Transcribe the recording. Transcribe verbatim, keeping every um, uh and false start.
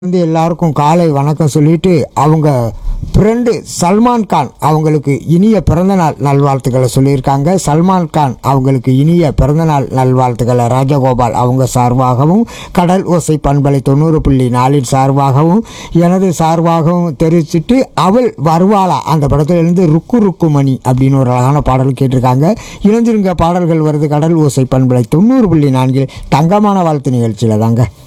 வந்து எல்லாருக்கும் காலை வணக்கம் சொல்லிட்டு அவங்க ஃப்ரெண்டு சல்மான் கான் அவங்களுக்கு இனிய பிறந்தநாள் நல்வாழ்த்துக்களை சொல்லியிருக்காங்க. சல்மான் கான் அவங்களுக்கு இனிய பிறந்தநாள் நல்வாழ்த்துக்களை ராஜகோபால் அவங்க சார்பாகவும், கடல் ஓசை பண்பலை தொண்ணூறு புள்ளி நாலின் சார்பாகவும், எனது சார்பாகவும் தெரிவிச்சுட்டு, அவள் வருவாளா அந்த படத்திலிருந்து ருக்கு ருக்கு மணி அப்படின்னு ஒரு அழகான பாடல் கேட்டிருக்காங்க. இணைஞ்சிருங்க, பாடல்கள் வருது கடல் ஓசை பண்பலை தொண்ணூறு புள்ளி நான்கில் தங்கமான வாழ்த்து நிகழ்ச்சியில் தாங்க.